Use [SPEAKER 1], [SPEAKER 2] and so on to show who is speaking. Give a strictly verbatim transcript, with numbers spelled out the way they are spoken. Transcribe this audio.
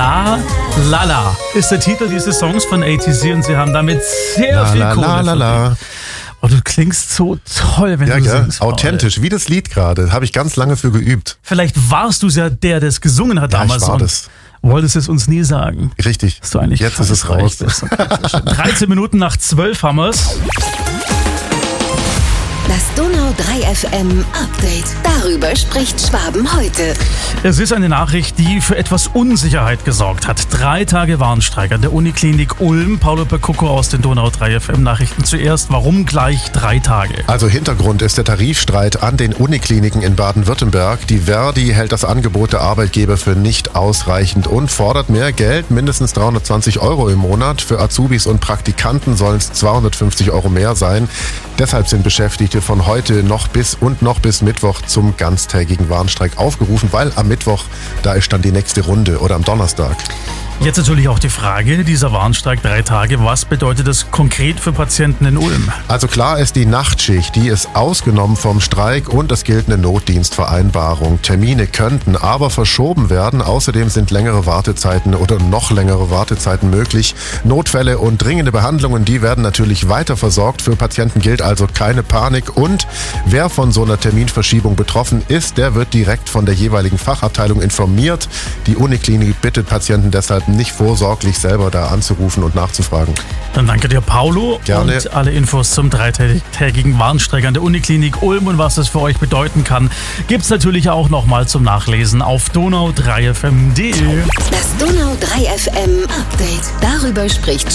[SPEAKER 1] La La La ist der Titel dieses Songs von A T C und sie haben damit sehr
[SPEAKER 2] La,
[SPEAKER 1] viel
[SPEAKER 2] la,
[SPEAKER 1] Kohle
[SPEAKER 2] la, la, la.
[SPEAKER 1] Oh, du klingst so toll, wenn
[SPEAKER 2] Ja,
[SPEAKER 1] du
[SPEAKER 2] gell?
[SPEAKER 1] singst. Paul.
[SPEAKER 2] Authentisch, wie das Lied gerade. Habe ich ganz lange für geübt.
[SPEAKER 1] Vielleicht warst du ja der, der es gesungen hat
[SPEAKER 2] Ja,
[SPEAKER 1] damals
[SPEAKER 2] ich war
[SPEAKER 1] und
[SPEAKER 2] das.
[SPEAKER 1] wolltest es uns nie sagen.
[SPEAKER 2] Richtig.
[SPEAKER 1] Dass du eigentlich
[SPEAKER 2] Jetzt ist es raus.
[SPEAKER 1] bist. Okay, sehr schön. dreizehn Minuten nach zwölf haben wir's.
[SPEAKER 3] Das Donau drei F M Update. Darüber spricht Schwaben heute.
[SPEAKER 1] Es ist eine Nachricht, die für etwas Unsicherheit gesorgt hat. Drei Tage Warnstreik an der Uniklinik Ulm. Paulo Percucco aus den Donau drei F M Nachrichten zuerst. Warum gleich drei Tage?
[SPEAKER 2] Also Hintergrund ist der Tarifstreit an den Unikliniken in Baden-Württemberg. Die Verdi hält das Angebot der Arbeitgeber für nicht ausreichend und fordert mehr Geld, mindestens dreihundertzwanzig Euro im Monat. Für Azubis und Praktikanten sollen es zweihundertfünfzig Euro mehr sein. Deshalb sind Beschäftigte von heute noch bis und noch bis Mittwoch zum ganztägigen Warnstreik aufgerufen, weil am Mittwoch, da ist dann die nächste Runde oder am Donnerstag.
[SPEAKER 1] Jetzt natürlich auch die Frage, dieser Warnstreik drei Tage, was bedeutet das konkret für Patienten in Ulm?
[SPEAKER 2] Also klar ist die Nachtschicht, die ist ausgenommen vom Streik und es gilt eine Notdienstvereinbarung. Termine könnten aber verschoben werden. Außerdem sind längere Wartezeiten oder noch längere Wartezeiten möglich. Notfälle und dringende Behandlungen, die werden natürlich weiter versorgt. Für Patienten gilt also keine Panik und wer von so einer Terminverschiebung betroffen ist, der wird direkt von der jeweiligen Fachabteilung informiert. Die Uniklinik bittet Patienten deshalb nicht vorsorglich selber da anzurufen und nachzufragen.
[SPEAKER 1] Dann danke dir, Paulo.
[SPEAKER 2] Gerne.
[SPEAKER 1] Und alle Infos zum dreitägigen Warnstreik an der Uniklinik Ulm und was das für euch bedeuten kann, gibt's natürlich auch nochmal zum Nachlesen auf donau drei f m punkt d e.
[SPEAKER 3] Das Donau drei F M Update. Darüber spricht